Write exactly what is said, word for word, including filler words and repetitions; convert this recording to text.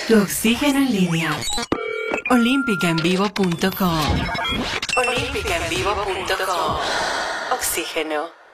Tu oxígeno en línea. olímpica en vivo punto com. olímpica en vivo punto com. Oxígeno.